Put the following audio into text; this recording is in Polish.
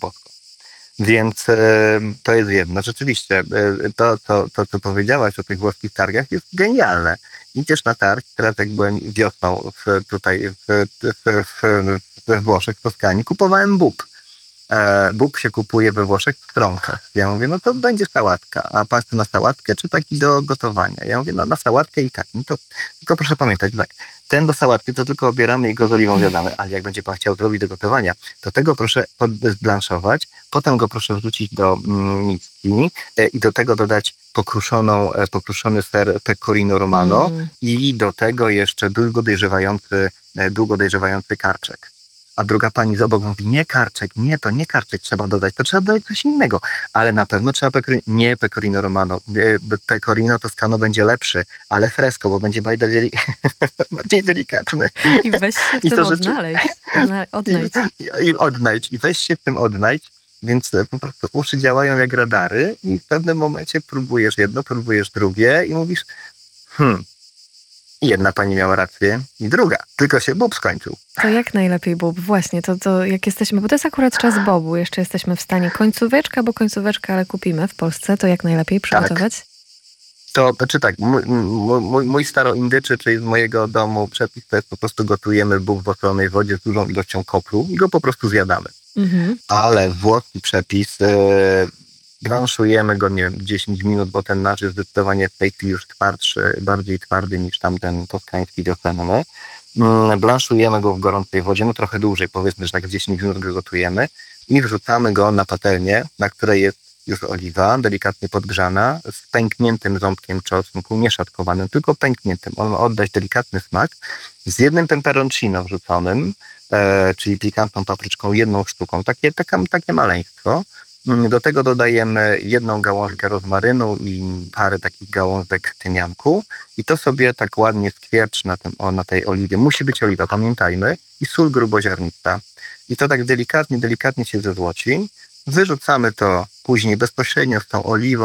płotko. Więc to jest jedno. Rzeczywiście, to, co powiedziałaś o tych włoskich targach jest genialne. Idziesz na targ, teraz jak byłem wiosną we Włoszech, w Toskanii, kupowałem bób. Bób się kupuje we Włoszech w trąkach. Ja mówię, no to będzie sałatka. A pan chce na sałatkę, czy taki do gotowania? Ja mówię, no na sałatkę i tak. No to, tylko proszę pamiętać, tak, ten do sałatki to tylko obieramy i go z oliwą zjadamy. Ale jak będzie pan chciał zrobić do gotowania, to tego proszę zblanszować, potem go proszę wrzucić do miski i do tego dodać pokruszony ser pecorino romano i do tego jeszcze długo dojrzewający karczek. A druga pani z obok mówi, nie karczek, nie karczek trzeba dodać, to trzeba dodać coś innego. Ale na pewno trzeba nie pecorino romano. Pecorino Toscano będzie lepszy, ale fresco, bo będzie bardziej delikatny. I weź się w tym odnajdź. I weź się w tym odnajdź. Więc po prostu uszy działają jak radary i w pewnym momencie próbujesz jedno, próbujesz drugie i mówisz, jedna pani miała rację i druga, tylko się bób skończył. To jak najlepiej bób? Właśnie, to jak jesteśmy, bo to jest akurat czas bobu, jeszcze jesteśmy w stanie końcóweczka, ale kupimy w Polsce, to jak najlepiej przygotować? Tak. Mój staroindyczy, czyli z mojego domu przepis to jest po prostu gotujemy bób w osolonej wodzie z dużą ilością kopru i go po prostu zjadamy. Ale włoski przepis blanszujemy go, nie wiem, 10 minut, bo ten nasz jest zdecydowanie w tej chwili już twardszy, bardziej twardy niż tamten toskański wiosenny. Blanszujemy go w gorącej wodzie, no trochę dłużej, powiedzmy, że tak 10 minut go gotujemy i wrzucamy go na patelnię, na której jest już oliwa, delikatnie podgrzana, z pękniętym ząbkiem czosnku, nie szatkowanym, tylko pękniętym. On ma oddać delikatny smak, z jednym peperoncino wrzuconym, czyli pikantną papryczką, jedną sztuką, takie maleństwo. Do tego dodajemy jedną gałązkę rozmarynu i parę takich gałązek tymianku i to sobie tak ładnie skwiercz na tej oliwie. Musi być oliwa, pamiętajmy, i sól gruboziarnista. I to tak delikatnie się zezłoci. Wyrzucamy to później bezpośrednio z tą oliwą